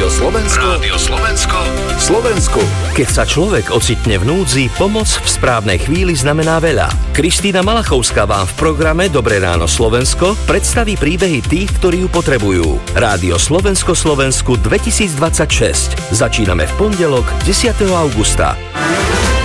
Rádio Slovensko. Rádio Slovensko. Slovensku. Keď sa človek ocitne v núdzi, pomoc v správnej chvíli znamená veľa. Kristýna Malachovská vám v programe Dobré ráno Slovensko predstaví príbehy tých, ktorí ju potrebujú. Rádio Slovensko Slovensku 2026. Začíname v pondelok 10. augusta.